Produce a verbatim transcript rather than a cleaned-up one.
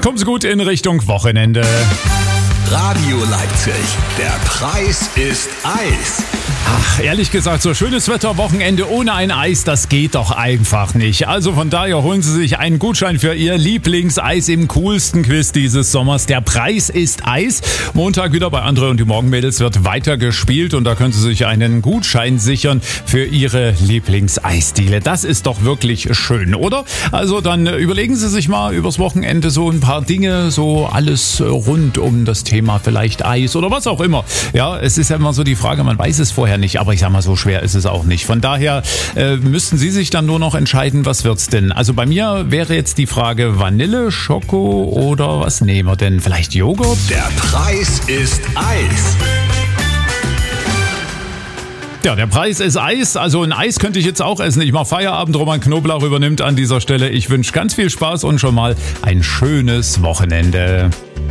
Kommen Sie gut in Richtung Wochenende. Radio Leipzig, der Preis ist Eis. Ach, ehrlich gesagt, so schönes Wetter, Wochenende ohne ein Eis, das geht doch einfach nicht. Also von daher holen Sie sich einen Gutschein für Ihr Lieblingseis im coolsten Quiz dieses Sommers. Der Preis ist Eis. Montag wieder bei Andre und die Morgenmädels wird weiter gespielt und da können Sie sich einen Gutschein sichern für Ihre Lieblingseisdiele. Das ist doch wirklich schön, oder? Also dann überlegen Sie sich mal übers Wochenende so ein paar Dinge, so alles rund um das Thema, vielleicht Eis oder was auch immer. Ja, es ist ja immer so die Frage, man weiß es vorher nicht, aber ich sag mal, so schwer ist es auch nicht. Von daher äh, müssten Sie sich dann nur noch entscheiden, was wird's denn? Also bei mir wäre jetzt die Frage Vanille, Schoko oder was nehmen wir denn? Vielleicht Joghurt? Der Preis ist Eis. Ja, der Preis ist Eis. Also ein Eis könnte ich jetzt auch essen. Ich mache Feierabend. Roman Knoblauch übernimmt an dieser Stelle. Ich wünsche ganz viel Spaß und schon mal ein schönes Wochenende.